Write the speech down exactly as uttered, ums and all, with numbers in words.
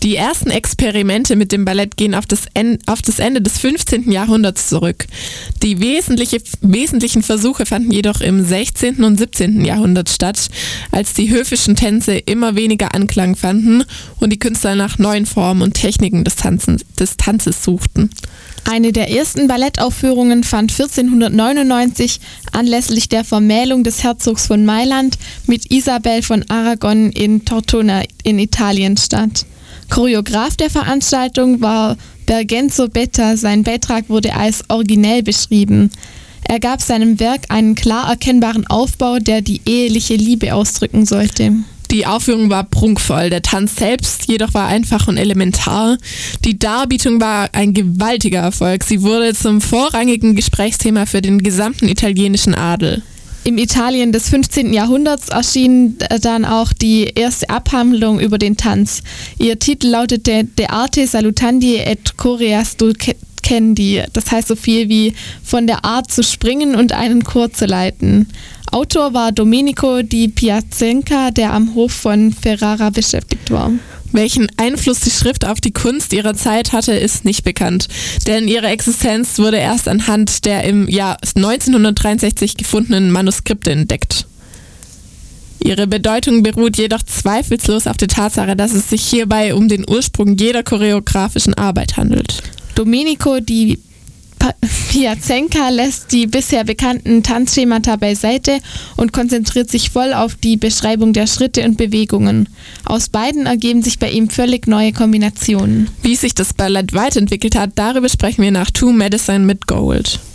Die ersten Experimente mit dem Ballett gehen auf das, en- auf das Ende des fünfzehnten Jahrhunderts zurück. Die wesentliche, wesentlichen Versuche fanden jedoch im sechzehnten und siebzehnten Jahrhundert statt, als die höfischen Tänze immer weniger Anklang fanden und die Künstler nach neuen Formen und Techniken des, Tanzen, des Tanzes suchten. Eine der ersten Ballettaufführungen fand vierzehnhundertneunundneunzig anlässlich der Vermählung des Herzogs von Mailand mit Isabel von Aragon in Tortona in Italien statt. Choreograf der Veranstaltung war Bergenzo Betta. Sein Beitrag wurde als originell beschrieben. Er gab seinem Werk einen klar erkennbaren Aufbau, der die eheliche Liebe ausdrücken sollte. Die Aufführung war prunkvoll, der Tanz selbst jedoch war einfach und elementar. Die Darbietung war ein gewaltiger Erfolg. Sie wurde zum vorrangigen Gesprächsthema für den gesamten italienischen Adel. Im Italien des fünfzehnten Jahrhunderts erschien dann auch die erste Abhandlung über den Tanz. Ihr Titel lautete De arte salutandi et choreas dulcendi, das heißt so viel wie von der Art zu springen und einen Chor zu leiten. Autor war Domenico di Piacenza, der am Hof von Ferrara beschäftigt war. Welchen Einfluss die Schrift auf die Kunst ihrer Zeit hatte, ist nicht bekannt, denn ihre Existenz wurde erst anhand der im Jahr neunzehnhundertdreiundsechzig gefundenen Manuskripte entdeckt. Ihre Bedeutung beruht jedoch zweifellos auf der Tatsache, dass es sich hierbei um den Ursprung jeder choreografischen Arbeit handelt. Domenico di Piacenza lässt die bisher bekannten Tanzschemata beiseite und konzentriert sich voll auf die Beschreibung der Schritte und Bewegungen. Aus beiden ergeben sich bei ihm völlig neue Kombinationen. Wie sich das Ballett weiterentwickelt hat, darüber sprechen wir nach Two Medicine mit Gold.